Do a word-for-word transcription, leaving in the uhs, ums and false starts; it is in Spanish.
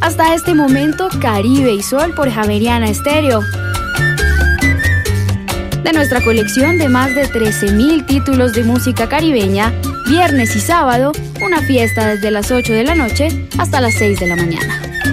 Hasta este momento, Caribe y Sol por Javeriana Estéreo. De nuestra colección de más de trece mil títulos de música caribeña, viernes y sábado, una fiesta desde las ocho de la noche hasta las seis de la mañana.